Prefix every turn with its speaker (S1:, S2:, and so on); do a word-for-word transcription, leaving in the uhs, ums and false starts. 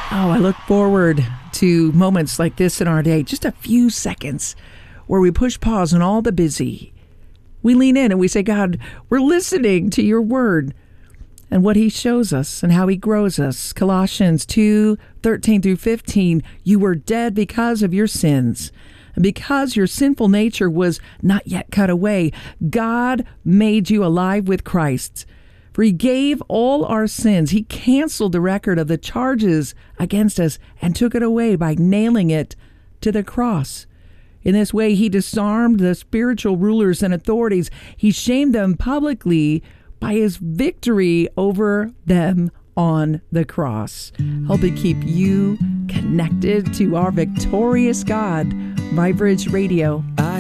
S1: Oh, I look forward to moments like this in our day, just a few seconds where we push pause on all the busy. We lean in and we say, God, we're listening to your word and what he shows us and how he grows us. Colossians two, thirteen through fifteen, you were dead because of your sins. And because your sinful nature was not yet cut away, God made you alive with Christ. For he gave all our sins. He canceled the record of the charges against us and took it away by nailing it to the cross. In this way, he disarmed the spiritual rulers and authorities. He shamed them publicly by his victory over them on the cross. Helping keep you connected to our victorious God. Vibridge Radio.